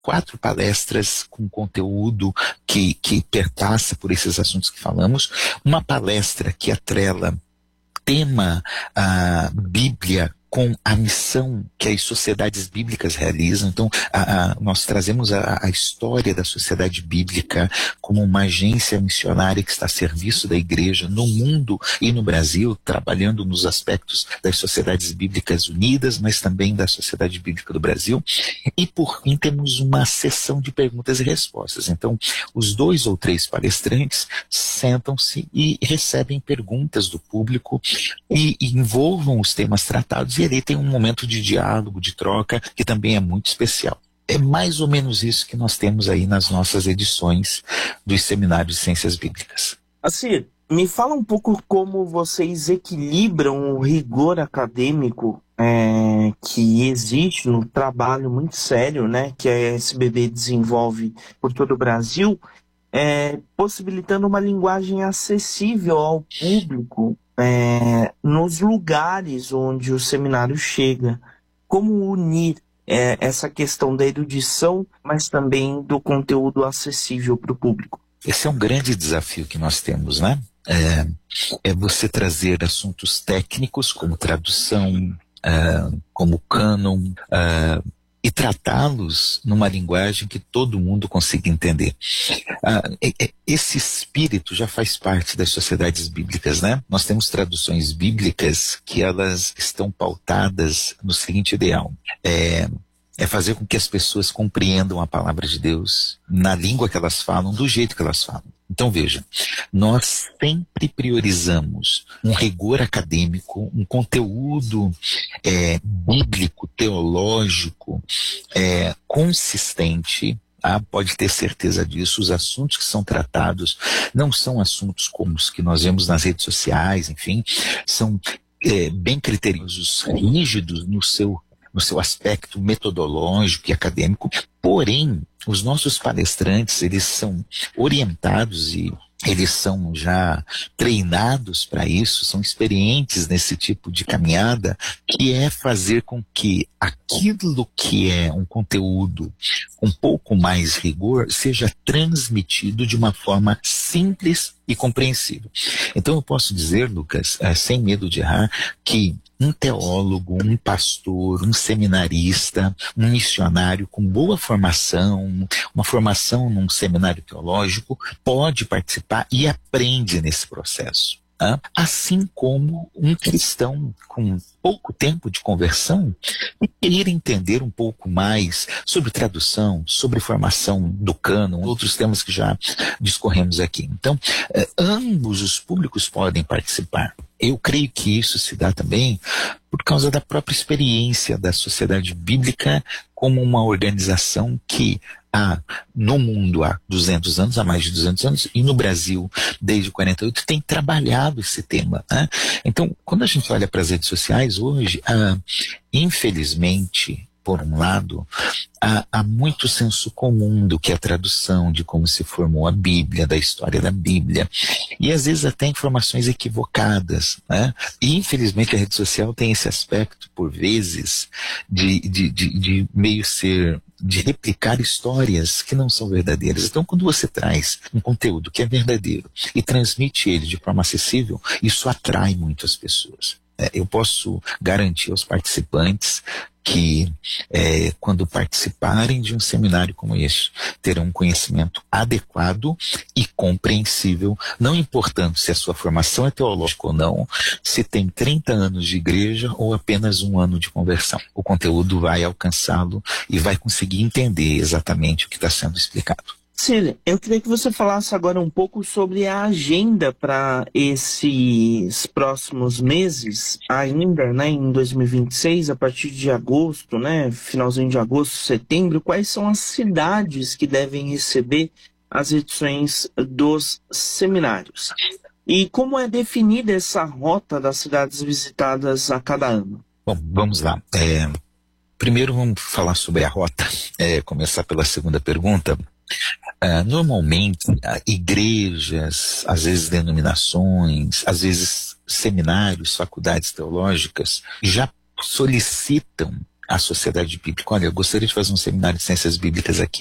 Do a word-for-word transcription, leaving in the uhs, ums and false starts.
quatro palestras com conteúdo que, que perpassa por esses assuntos que falamos, uma palestra que atrela tema a Bíblia com a missão que as sociedades bíblicas realizam. Então, a, a, nós trazemos a, a história da sociedade bíblica como uma agência missionária que está a serviço da igreja no mundo e no Brasil, trabalhando nos aspectos das sociedades bíblicas unidas, mas também da sociedade bíblica do Brasil. E, por fim, temos uma sessão de perguntas e respostas. Então, os dois ou três palestrantes sentam-se e recebem perguntas do público e, e envolvam os temas tratados. E ali tem um momento de diálogo, de troca, que também é muito especial. É mais ou menos isso que nós temos aí nas nossas edições dos Seminários de Ciências Bíblicas. Assim, me fala um pouco como vocês equilibram o rigor acadêmico é, que existe no trabalho muito sério, né, que a S B B desenvolve por todo o Brasil, é, possibilitando uma linguagem acessível ao público é, nos lugares onde o seminário chega. Como unir é, essa questão da erudição, mas também do conteúdo acessível para o público? Esse é um grande desafio que nós temos, né? É, é você trazer assuntos técnicos, como tradução, é, como cânon, é, e tratá-los numa linguagem que todo mundo consiga entender. Ah, esse espírito já faz parte das sociedades bíblicas, né? Nós temos traduções bíblicas que elas estão pautadas no seguinte ideal. É, é fazer com que as pessoas compreendam a palavra de Deus na língua que elas falam, do jeito que elas falam. Então veja, nós sempre priorizamos um rigor acadêmico, um conteúdo é, bíblico, teológico, é, consistente. Ah, pode ter certeza disso. Os assuntos que são tratados não são assuntos como os que nós vemos nas redes sociais, enfim, são é, bem criteriosos, rígidos no seu no seu aspecto metodológico e acadêmico, porém, os nossos palestrantes, eles são orientados e eles são já treinados para isso, são experientes nesse tipo de caminhada, que é fazer com que aquilo que é um conteúdo um pouco mais rigor seja transmitido de uma forma simples e compreensível. Então eu posso dizer, Lucas, é, sem medo de errar, que um teólogo, um pastor, um seminarista, um missionário com boa formação, uma formação num seminário teológico, pode participar e aprende nesse processo. Tá? Assim como um cristão com pouco tempo de conversão e querer entender um pouco mais sobre tradução, sobre formação do cânon, outros temas que já discorremos aqui. Então, eh, ambos os públicos podem participar. Eu creio que isso se dá também por causa da própria experiência da sociedade bíblica como uma organização que há no mundo há duzentos anos, há mais de duzentos anos, e no Brasil, desde quarenta e oito, tem trabalhado esse tema. Né? Então, quando a gente olha para as redes sociais hoje, ah, infelizmente, por um lado, há, há muito senso comum do que é a tradução, de como se formou a Bíblia, da história da Bíblia, e às vezes até informações equivocadas. Né? E infelizmente a rede social tem esse aspecto, por vezes, de, de, de, de meio ser... de replicar histórias que não são verdadeiras. Então, quando você traz um conteúdo que é verdadeiro e transmite ele de forma acessível, isso atrai muito as pessoas. É, eu posso garantir aos participantes que, é, quando participarem de um seminário como este, terão um conhecimento adequado e compreensível, não importando se a sua formação é teológica ou não, se tem trinta anos de igreja ou apenas um ano de conversão. O conteúdo vai alcançá-lo e vai conseguir entender exatamente o que está sendo explicado. Sim, eu queria que você falasse agora um pouco sobre a agenda para esses próximos meses, ainda, né, em dois mil e vinte e seis, a partir de agosto, né, finalzinho de agosto, setembro, quais são as cidades que devem receber as edições dos seminários? E como é definida essa rota das cidades visitadas a cada ano? Bom, vamos lá. É, primeiro vamos falar sobre a rota, é, começar pela segunda pergunta. Uh, normalmente, uh, igrejas, às vezes denominações, às vezes seminários, faculdades teológicas, já solicitam à sociedade bíblica: olha, eu gostaria de fazer um seminário de ciências bíblicas aqui.